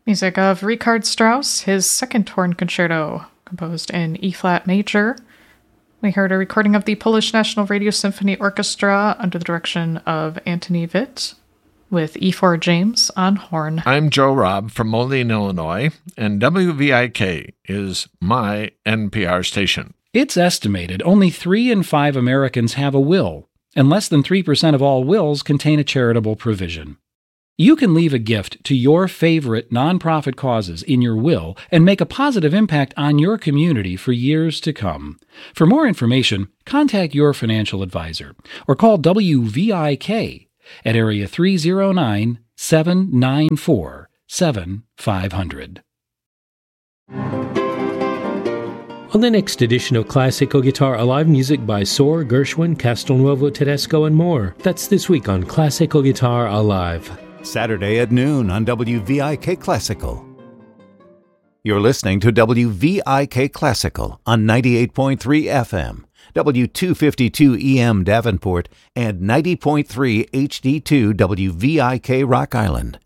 Music of Richard Strauss, his second horn concerto, composed in E-flat major. We heard a recording of the Polish National Radio Symphony Orchestra under the direction of Antoni Witt, with E4 James on horn. I'm Joe Robb from Moline, Illinois, and WVIK is my NPR station. It's estimated only 3 in 5 Americans have a will, and less than 3% of all wills contain a charitable provision. You can leave a gift to your favorite nonprofit causes in your will and make a positive impact on your community for years to come. For more information, contact your financial advisor or call WVIK at area 309-794-7500. On the next edition of Classical Guitar Alive, music by Soar, Gershwin, Castelnuovo Tedesco, and more. That's this week on Classical Guitar Alive. Saturday at noon on WVIK Classical. You're listening to WVIK Classical on 98.3 FM, W252 EM Davenport, and 90.3 HD2 WVIK Rock Island.